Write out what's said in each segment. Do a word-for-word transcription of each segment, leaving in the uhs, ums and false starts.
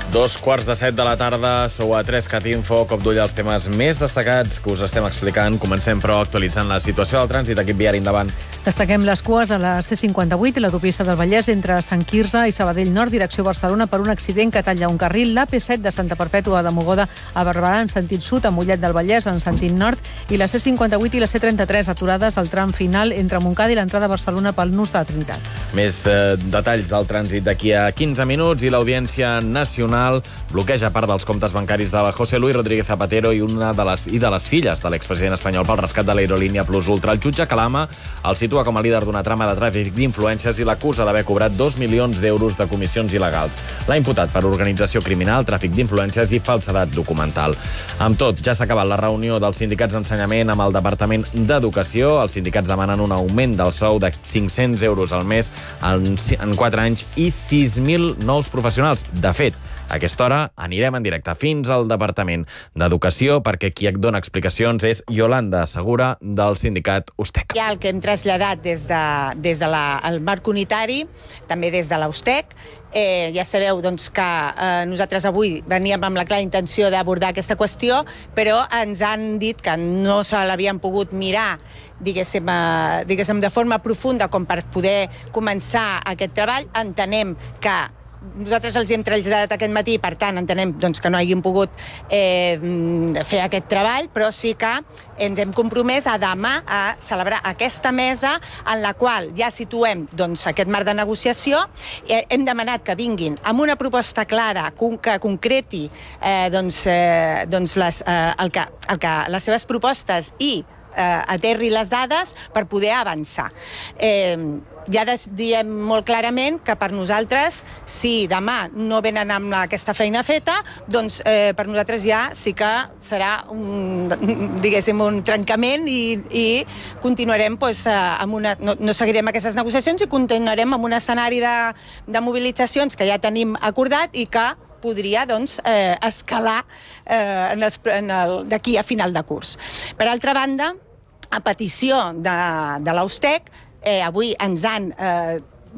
Dos quarts de set de la tarda, sou a tres cat info, cop d'ull als temes més destacats que us estem explicant. Comencem, però, actualitzant la situació del trànsit. Equip viari, endavant. Destaquem les cues a la C cinquanta-vuit i l'autopista del Vallès entre Sant Quirze i Sabadell Nord, direcció Barcelona, per un accident que talla un carril. L'A P set de Santa Perpètua de Mogoda a Barberà en sentit sud, a Mollet del Vallès en sentit nord, i la C cinquanta-vuit i la C trenta-tres aturades al tram final entre Montcada i l'entrada a Barcelona pel nus de la Trinitat. Més eh, detalls del trànsit d'aquí a quinze minuts i l'Audiència Nacional bloqueja part dels comptes bancaris de José Luis Rodríguez Zapatero i una de les, i de les filles de l'expresident espanyol pel rescat de l'aerolínia Plus Ultra. El jutge Calama el situa com a líder d'una trama de tràfic d'influències i l'acusa d'haver cobrat dos milions d'euros de comissions il·legals. L'ha imputat per organització criminal, tràfic d'influències i falsedat documental. Amb tot, ja s'ha acabat la reunió dels sindicats d'ensenyament amb el Departament d'Educació. Els sindicats demanen un augment del sou de cinc-cents euros al mes en, en quatre anys i sis mil nous professionals. De fet, a aquesta hora anirem en directe fins al Departament d'Educació perquè qui dona explicacions és Yolanda Segura del sindicat USTEC. Ja el que hem traslladat des de, des de la, el marc unitari, també des de l'USTEC. Eh, ja sabeu doncs, que eh, nosaltres avui veníem amb la clara intenció d'abordar aquesta qüestió, però ens han dit que no se l'havien pogut mirar diguéssim, eh, diguéssim de forma profunda com per poder començar aquest treball. Entenem que nosaltres els hem traslladat aquest matí, per tant, entenem doncs, que no hagin pogut eh, fer aquest treball, però sí que ens hem compromès a demà a celebrar aquesta mesa en la qual ja situem doncs, aquest marc de negociació. Eh, hem demanat que vinguin amb una proposta clara que concreti eh, doncs, eh, doncs les, eh, el que, el que, les seves propostes i eh, aterri les dades per poder avançar. Eh, Ja diem molt clarament que per nosaltres, si demà no venen amb aquesta feina feta, doncs eh, per nosaltres ja sí que serà un, diguéssim, un trencament i, i continuarem doncs, amb una, no, no seguirem aquestes negociacions i continuarem amb un escenari de, de mobilitzacions que ja tenim acordat i que podria doncs, eh, escalar eh, d'aquí a final de curs. Per altra banda, a petició de, de l'USTEC, Eh, avui ens han eh,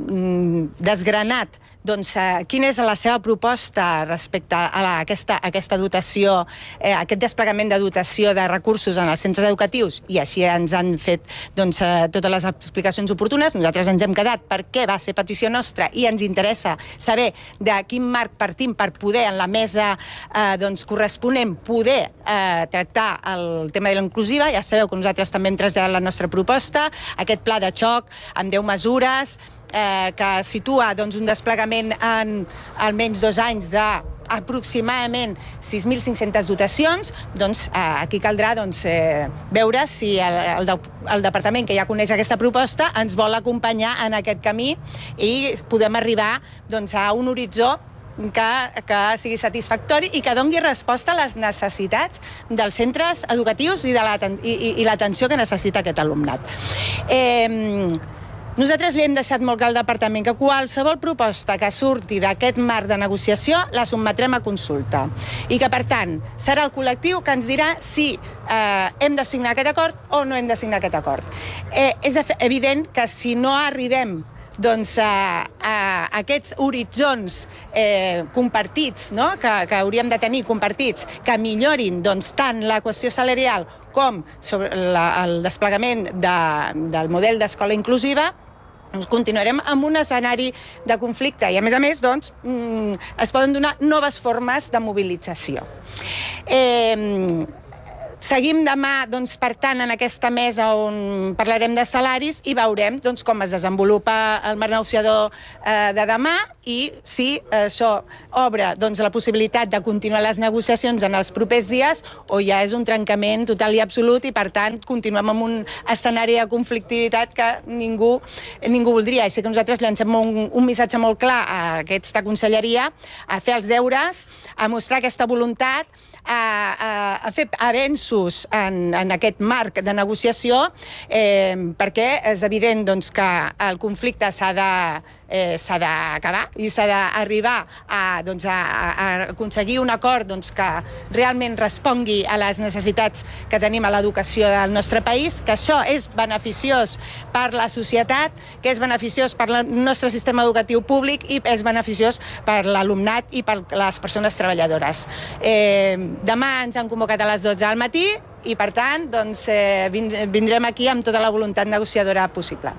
desgranat doncs, eh, quina és la seva proposta respecte a, la, a, aquesta, a aquesta dotació, eh, aquest desplegament de dotació de recursos en els centres educatius, i així ens han fet doncs, eh, totes les explicacions oportunes. Nosaltres ens hem quedat perquè va ser petició nostra i ens interessa saber de quin marc partim per poder en la mesa eh, doncs, corresponent poder eh, tractar el tema de la inclusiva. Ja sabeu que nosaltres també hem traslladat la nostra proposta, aquest pla de xoc amb deu mesures, Eh, que situa doncs, un desplegament en almenys dos anys d'aproximadament sis mil cinc-centes dotacions. Doncs, eh, aquí caldrà doncs, eh, veure si el, el, el departament que ja coneix aquesta proposta ens vol acompanyar en aquest camí i podem arribar doncs, a un horitzó que, que sigui satisfactori i que doni resposta a les necessitats dels centres educatius i, de la, i, i, i l'atenció que necessita aquest alumnat. Eh, Nosaltres li hem deixat molt clar al departament que qualsevol proposta que surti d'aquest marc de negociació la sotmetrem a consulta i que, per tant, serà el col·lectiu que ens dirà si eh, hem de signar aquest acord o no hem de signar aquest acord. Eh, és evident que si no arribem doncs, a, a aquests horitzons eh, compartits, no? que, que hauríem de tenir compartits, que millorin doncs, tant la qüestió salarial com sobre la, el desplegament de, del model d'escola inclusiva, doncs continuarem amb un escenari de conflicte i, a més a més, doncs, es poden donar noves formes de mobilització. Eh, Seguim demà, doncs, per tant, en aquesta mesa on parlarem de salaris i veurem doncs, com es desenvolupa el marc negociador eh, de demà i si eh, això obre doncs, la possibilitat de continuar les negociacions en els propers dies o ja és un trencament total i absolut i, per tant, continuem amb un escenari de conflictivitat que ningú, ningú voldria. Així que nosaltres llancem un, un missatge molt clar a aquesta conselleria, a fer els deures, a mostrar aquesta voluntat, a, a, a fer avenços en, en aquest marc de negociació, eh, perquè és evident doncs, que el conflicte s'ha de eh, s'ha d'acabar i s'ha d'arribar a, doncs, a, a aconseguir un acord doncs, que realment respongui a les necessitats que tenim a l'educació del nostre país, que això és beneficiós per la societat, que és beneficiós per el nostre sistema educatiu públic i és beneficiós per l'alumnat i per les persones treballadores. Eh, demà ens han convocat a les dotze del matí i, per tant, doncs, eh, vindrem aquí amb tota la voluntat negociadora possible.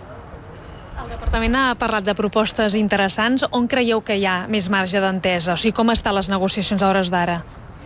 El departament ha parlat de propostes interessants. On creieu que hi ha més marge d'entesa? O sigui, com estan les negociacions a hores d'ara?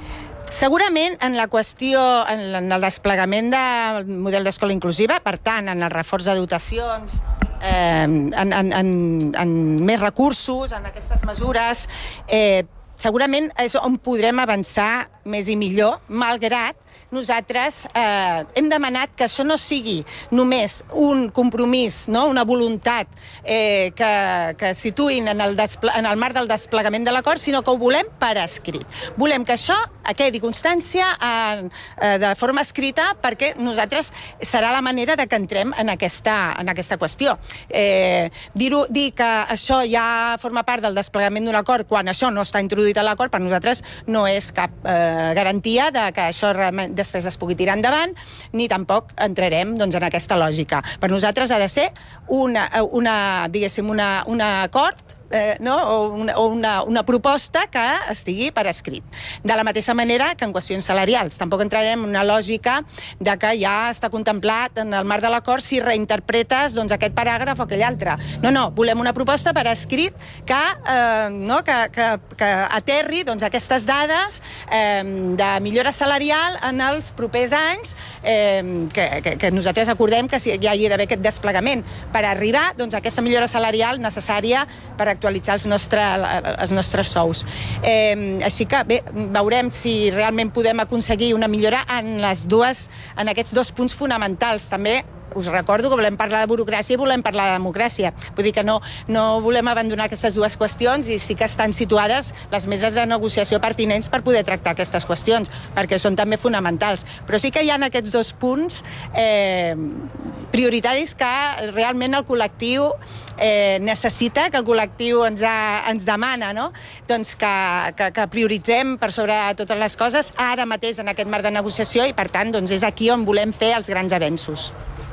Segurament en la qüestió, en el desplegament del model d'escola inclusiva, per tant, en el reforç de dotacions, eh, en, en, en, en més recursos, en aquestes mesures, eh, segurament és on podrem avançar més i millor, malgrat nosaltres eh, hem demanat que això no sigui només un compromís, no? Una voluntat eh, que, que situïn en el, en el marc del desplegament de l'acord, sinó que ho volem per escrit. Volem que això quedi constància en, eh, de forma escrita, perquè nosaltres serà la manera de que entrem en aquesta, en aquesta qüestió. Eh, dir, dir que això ja forma part del desplegament d'un acord quan això no està introduït a l'acord, per nosaltres no és cap eh, garantia de que això després es pugui tirar endavant, ni tampoc entrarem doncs, en aquesta lògica. Per nosaltres ha de ser una, una, diguéssim, una, un acord Eh, no? o, una, o una, una proposta que estigui per escrit. De la mateixa manera que en qüestions salarials. Tampoc entrarem en una lògica de que ja està contemplat en el marc de l'acord si reinterpretes doncs, aquest paràgraf o aquell altre. No, no, volem una proposta per escrit que, eh, no? que, que, que aterri doncs, aquestes dades eh, de millora salarial en els propers anys, eh, que, que, que nosaltres acordem que hi hagi d'haver aquest desplegament per arribar doncs, a aquesta millora salarial necessària per actualitzar els, nostre, els nostres sous. Eh, així que bé, veurem si realment podem aconseguir una millora en, les dues, en aquests dos punts fonamentals. També us recordo que volem parlar de burocràcia i volem parlar de democràcia. Vull dir que no, no volem abandonar aquestes dues qüestions i sí que estan situades les meses de negociació pertinents per poder tractar aquestes qüestions, perquè són també fonamentals. Però sí que hi ha aquests dos punts eh, prioritaris que realment el col·lectiu eh, necessita, que el col·lectiu ens, ha, ens demana, no? Doncs que, que, que prioritzem per sobre totes les coses ara mateix en aquest marc de negociació i, per tant, doncs és aquí on volem fer els grans avenços.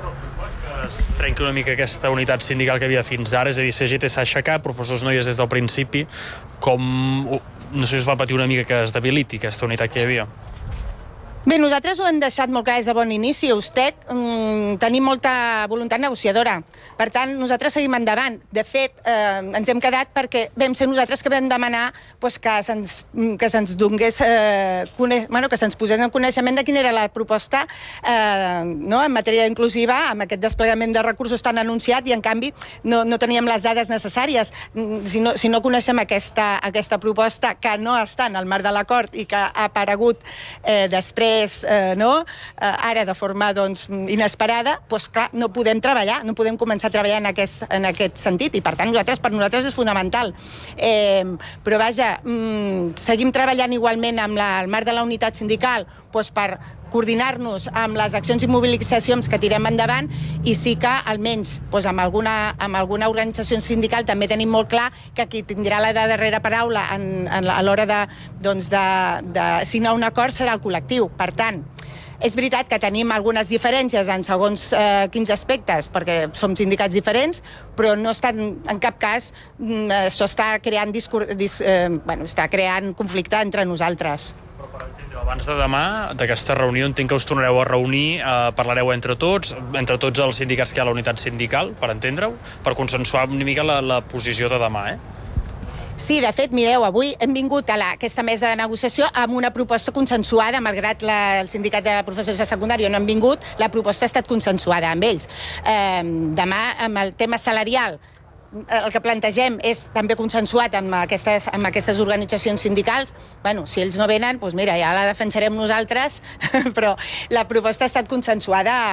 Es trenca una mica aquesta unitat sindical que havia fins ara, és a dir, C G T s'ha aixecat, professors noies des del principi, com, no sé si us va patir una mica que es debiliti aquesta unitat que hi havia? Bé, nosaltres ho hem deixat molt clar des de bon inici. A USTEC mm, tenim molta voluntat negociadora. Per tant, nosaltres seguim endavant. De fet, eh, ens hem quedat perquè vam ser nosaltres que vam demanar pues, que se'ns que se'ns donés, eh, cone... bueno, que se'ns posés en coneixement de quina era la proposta eh, no? en matèria inclusiva, amb aquest desplegament de recursos tan anunciat, i en canvi no, no teníem les dades necessàries. Si no, si no coneixem aquesta, aquesta proposta que no està en el marc de l'acord i que ha aparegut eh, després Eh, no? eh, ara de forma doncs, inesperada, doncs, clar, no podem treballar, no podem començar a treballar en aquest, en aquest sentit, i per tant nosaltres, per nosaltres és fonamental. Eh, però vaja, mm, seguim treballant igualment amb la, el marc de la unitat sindical doncs, per coordinar-nos amb les accions i mobilitzacions que tirem endavant, i sí que almenys doncs, amb, alguna, amb alguna organització sindical també tenim molt clar que qui tindrà la de darrera paraula en, en, a l'hora de, doncs, de, de signar un acord serà el col·lectiu. Per tant, és veritat que tenim algunes diferències en segons eh, quins aspectes, perquè som sindicats diferents, però no està, en cap cas mm, això està creant, discur, dis, eh, bueno, està creant conflicte entre nosaltres. Abans de demà, d'aquesta reunió, entenc que us tornareu a reunir, eh, parlareu entre tots, entre tots els sindicats que hi ha a la unitat sindical, per entendre-ho, per consensuar una mica la, la posició de demà, eh? Sí, de fet, mireu, avui hem vingut a la, aquesta mesa de negociació amb una proposta consensuada, malgrat la, el sindicat de professors de secundària no han vingut, la proposta ha estat consensuada amb ells. Eh, demà, amb el tema salarial, el que plantegem és també consensuat amb aquestes, amb aquestes organitzacions sindicals. Bueno, si ells no venen, doncs mira, ja la defensarem nosaltres, però la proposta ha estat consensuada